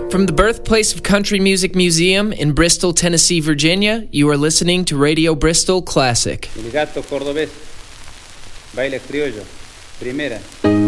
From the birthplace of Country Music Museum in Bristol, Tennessee, Virginia, you are listening to Radio Bristol Classic. El gato cordobés, baile criollo, primera.